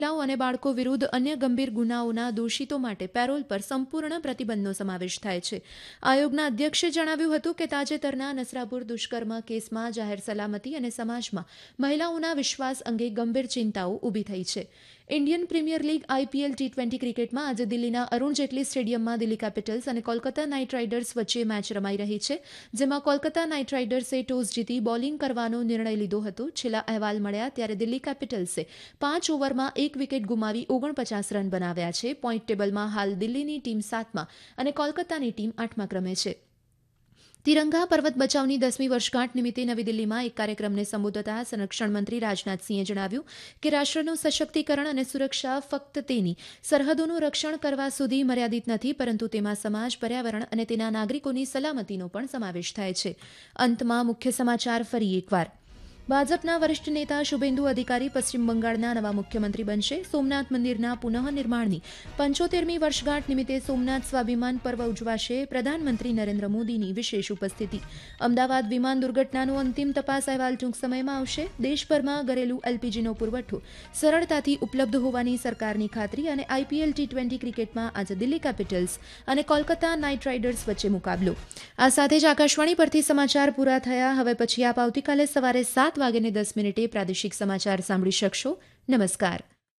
મહિલાઓ અને બાળકો વિરુદ્ધ અન્ય ગંભીર ગુનાઓના દોષિતો માટે પેરોલ પર સંપૂર્ણ પ્રતિબંધનો સમાવેશ થાય છે. આયોગના અધ્યક્ષે જણાવ્યું હતું કે તાજેતરના નસરાપુર દુષ્કર્મ કેસમાં જાહેર સલામતી અને સમાજમાં મહિલાઓના વિશ્વાસ અંગે ગંભીર ચિંતાઓ ઊભી થઈ છે. Indian premier league IPL T20 ક્રિકેટમાં આજે દિલ્હીના અરુણ જેટલી સ્ટેડિયમમાં દિલ્હી કેપિટલ્સ અને કોલકાતા નાઇટ રાઇડર્સ વચ્ચે મેચ રમાઈ રહી છે, જેમાં કોલકાતા નાઇટ રાઇડર્સે ટોસ જીતી બોલિંગ કરવાનો નિર્ણય લીધો હતો. છેલ્લા અહેવાલ મળ્યા ત્યારે દિલ્હી કેપિટલ્સે 5 ઓવરમાં 1 વિકેટ ગુમાવી 49 રન બનાવ્યા છે. પોઈન્ટ ટેબલમાં હાલ દિલ્હીની ટીમ 7માં અને કોલકાતાની ટીમ 8મા ક્રમે છે. તિરંગા પર્વત બચાવની 10મી વર્ષગાંઠ નિમિત્તે નવી દિલ્હીમાં એક કાર્યક્રમને સંબોધતા સંરક્ષણ મંત્રી રાજનાથસિંહે જણાવ્યું કે રાષ્ટ્રનું સશક્તિકરણ અને સુરક્ષા ફક્ત તેની સરહદોનું રક્ષણ કરવા સુધી મર્યાદિત નથી, પરંતુ તેમાં સમાજ, પર્યાવરણ અને તેના નાગરિકોની સલામતીનો પણ સમાવેશ થાય છે. અંતમાં મુખ્ય સમાચાર ફરી એકવાર. ભાજપના વરિષ્ઠ નેતા શુભેન્દુ અધિકારી પશ્ચિમ બંગાળના નવા મુખ્યમંત્રી બનશે. સોમનાથ મંદિરના પુનઃનિર્માણની 75મી વર્ષગાંઠ નિમિત્તે સોમનાથ સ્વાભિમાન પર્વ ઉજવાશે. પ્રધાનમંત્રી નરેન્દ્ર મોદીની વિશેષ ઉપસ્થિતિ. અમદાવાદ વિમાન દુર્ઘટનાનો અંતિમ તપાસ અહેવાલ ટૂંક સમયમાં આવશે. દેશભરમાં ઘરેલું LPGનો પુરવઠો સરળતાથી ઉપલબ્ધ હોવાની સરકારની ખાતરી. અને IPL T20 ક્રિકેટમાં આજે દિલ્હી કેપિટલ્સ અને કોલકાતા નાઇટ રાઇડર્સ વચ્ચે મુકાબલો. આ સાથે જ આકાશવાણી પરથી સમાચાર પૂરા થયા. હવે પછી આપ આવતીકાલે સવારે 7:10 પ્રાદેશિક સમાચાર સાંભળી શકશો. નમસ્કાર.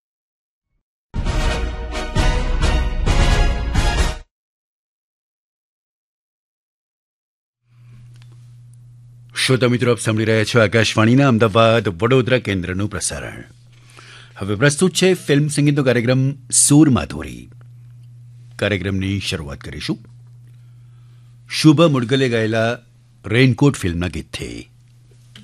શ્રોતા મિત્રો, આપ સાંભળી રહ્યા છો આકાશવાણીના અમદાવાદ વડોદરા કેન્દ્રનું પ્રસારણ. હવે પ્રસ્તુત છે ફિલ્મ સંગીતનો કાર્યક્રમ સૂર માધુરી. કાર્યક્રમની શરૂઆત કરીશું શુભ મુડગલે ગાયેલા રેનકોટ ફિલ્મના ગીતથી.